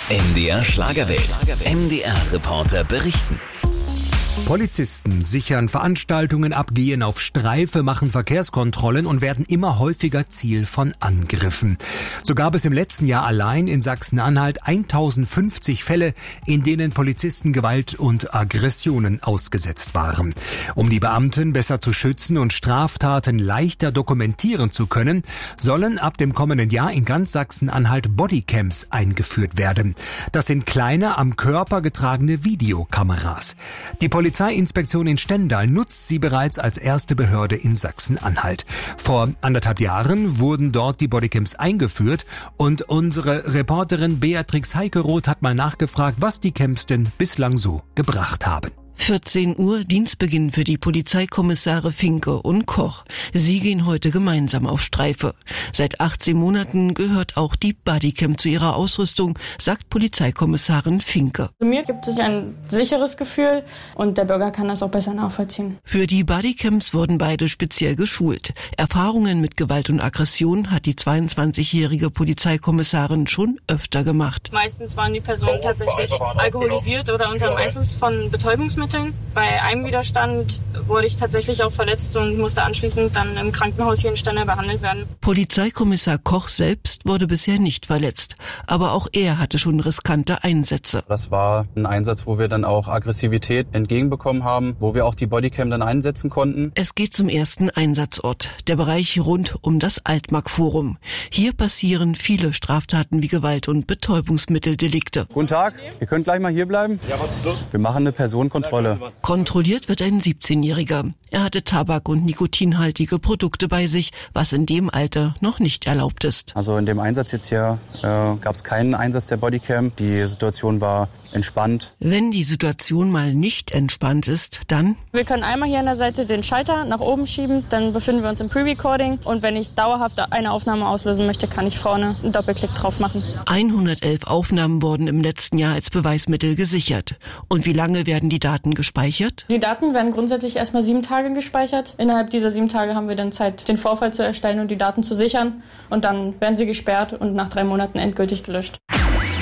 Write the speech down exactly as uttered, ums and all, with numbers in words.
M D R Schlagerwelt. M D R-Reporter berichten. Polizisten sichern Veranstaltungen ab, gehen auf Streife, machen Verkehrskontrollen und werden immer häufiger Ziel von Angriffen. So gab es im letzten Jahr allein in Sachsen-Anhalt tausendfünfzig Fälle, in denen Polizisten Gewalt und Aggressionen ausgesetzt waren. Um die Beamten besser zu schützen und Straftaten leichter dokumentieren zu können, sollen ab dem kommenden Jahr in ganz Sachsen-Anhalt Bodycams eingeführt werden. Das sind kleine, am Körper getragene Videokameras. Die Polizei Polizeiinspektion in Stendal nutzt sie bereits als erste Behörde in Sachsen-Anhalt. Vor anderthalb Jahren wurden dort die Bodycams eingeführt und unsere Reporterin Beatrix Heikeroth hat mal nachgefragt, was die Camps denn bislang so gebracht haben. vierzehn Uhr Dienstbeginn für die Polizeikommissare Finke und Koch. Sie gehen heute gemeinsam auf Streife. Seit achtzehn Monaten gehört auch die Bodycam zu ihrer Ausrüstung, sagt Polizeikommissarin Finke. Mir gibt es ein sicheres Gefühl und der Bürger kann das auch besser nachvollziehen. Für die Bodycams wurden beide speziell geschult. Erfahrungen mit Gewalt und Aggression hat die zweiundzwanzigjährige Polizeikommissarin schon öfter gemacht. Meistens waren die Personen tatsächlich alkoholisiert oder unter dem Einfluss von Betäubungsmitteln. Bei einem Widerstand wurde ich tatsächlich auch verletzt und musste anschließend dann im Krankenhaus hier in Stendal behandelt werden. Polizeikommissar Koch selbst wurde bisher nicht verletzt, aber auch er hatte schon riskante Einsätze. Das war ein Einsatz, wo wir dann auch Aggressivität entgegenbekommen haben, wo wir auch die Bodycam dann einsetzen konnten. Es geht zum ersten Einsatzort, der Bereich rund um das Altmark-Forum. Hier passieren viele Straftaten wie Gewalt- und Betäubungsmitteldelikte. Guten Tag, ihr könnt gleich mal hier bleiben. Ja, was ist los? Wir machen eine Personenkontrolle. Kontrolliert wird ein siebzehnjähriger. Er hatte Tabak- und nikotinhaltige Produkte bei sich, was in dem Alter noch nicht erlaubt ist. Also in dem Einsatz jetzt hier äh, gab es keinen Einsatz der Bodycam. Die Situation war entspannt. Wenn die Situation mal nicht entspannt ist, dann... Wir können einmal hier an der Seite den Schalter nach oben schieben, dann befinden wir uns im Pre-Recording und wenn ich dauerhaft eine Aufnahme auslösen möchte, kann ich vorne einen Doppelklick drauf machen. hundertelf Aufnahmen wurden im letzten Jahr als Beweismittel gesichert. Und wie lange werden die Daten gespeichert? Die Daten werden grundsätzlich erstmal sieben Tage gespeichert. Innerhalb dieser sieben Tage haben wir dann Zeit, den Vorfall zu erstellen und die Daten zu sichern. Und dann werden sie gesperrt und nach drei Monaten endgültig gelöscht.